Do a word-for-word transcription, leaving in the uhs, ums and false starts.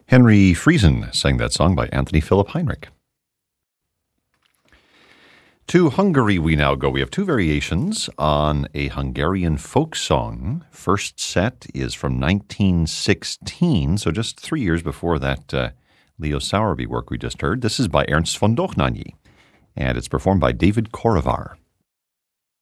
Henry Friesen sang that song by Anthony Philip Heinrich. To Hungary we now go. We have two variations on a Hungarian folk song. First set is from nineteen sixteen, so just three years before that uh, Leo Sowerby work we just heard. This is by Ernst von Dochnányi, and it's performed by David Korovar.